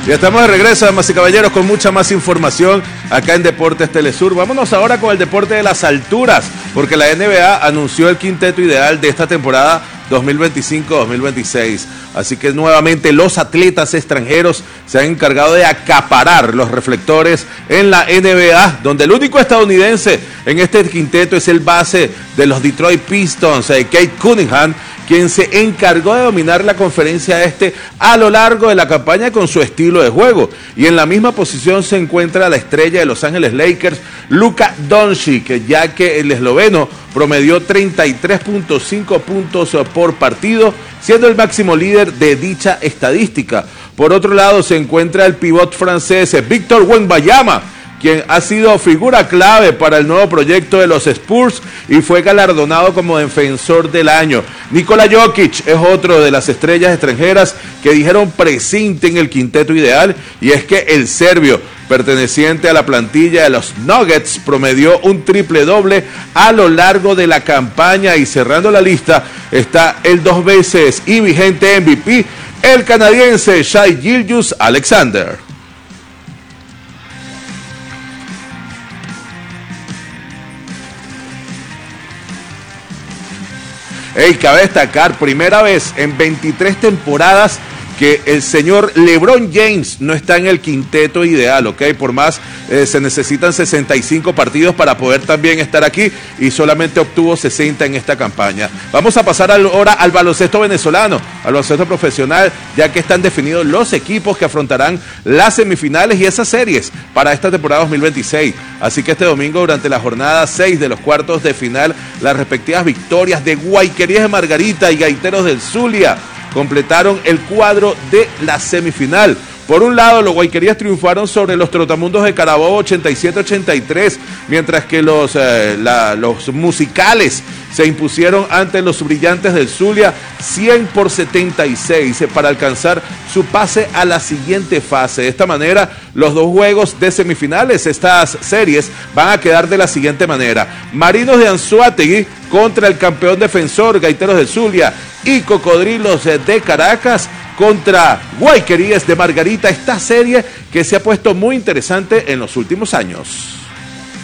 Y estamos de regreso, damas y caballeros, con mucha más información acá en Deportes Telesur. Vámonos ahora con el deporte de las alturas, porque la NBA anunció el quinteto ideal de esta temporada 2025-2026. Así que nuevamente los atletas extranjeros se han encargado de acaparar los reflectores en la NBA, donde el único estadounidense en este quinteto es el base de los Detroit Pistons, Cade Cunningham, quien se encargó de dominar la conferencia a lo largo de la campaña con su estilo de juego. Y en la misma posición se encuentra la estrella de Los Ángeles Lakers, Luka Doncic, ya que el esloveno promedió 33.5 puntos por partido, siendo el máximo líder de dicha estadística. Por otro lado se encuentra el pivot francés Victor Wembanyama, quien ha sido figura clave para el nuevo proyecto de los Spurs y fue galardonado como defensor del año. Nikola Jokic es otro de las estrellas extranjeras que dijeron presente en el quinteto ideal, y es que el serbio, perteneciente a la plantilla de los Nuggets, promedió un triple doble a lo largo de la campaña, y cerrando la lista está el dos veces y vigente MVP, el canadiense Shai Gilgeous-Alexander. Cabe destacar, primera vez en 23 temporadas que el señor LeBron James no está en el quinteto ideal, ¿ok? Por más, se necesitan 65 partidos para poder también estar aquí, y solamente obtuvo 60 en esta campaña. Vamos a pasar ahora al baloncesto venezolano, al baloncesto profesional, ya que están definidos los equipos que afrontarán las semifinales y esas series para esta temporada 2026. Así que este domingo, durante la jornada 6 de los cuartos de final, las respectivas victorias de Guayquerías de Margarita y Gaiteros del Zulia completaron el cuadro de la semifinal. Por un lado, los Guayquerías triunfaron sobre los Trotamundos de Carabobo 87-83, mientras que los musicales se impusieron ante los Brillantes del Zulia 100-76 para alcanzar su pase a la siguiente fase. De esta manera, los dos juegos de semifinales, estas series, van a quedar de la siguiente manera: Marinos de Anzoátegui contra el campeón defensor Gaiteros del Zulia, y Cocodrilos de Caracas contra Guayquerías de Margarita. Esta serie que se ha puesto muy interesante en los últimos años.